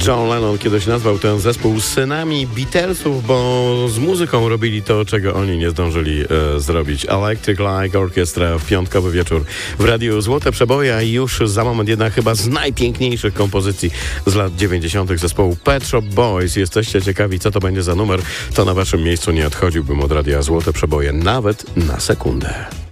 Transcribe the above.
John Lennon kiedyś nazwał ten zespół synami Beatlesów, bo z muzyką robili to, czego oni nie zdążyli zrobić. Electric Light Orchestra w piątkowy wieczór w Radiu Złote Przeboje, a już za moment jedna chyba z najpiękniejszych kompozycji z lat 90. zespołu Pet Shop Boys. Jesteście ciekawi, co to będzie za numer? To na waszym miejscu nie odchodziłbym od Radia Złote Przeboje nawet na sekundę.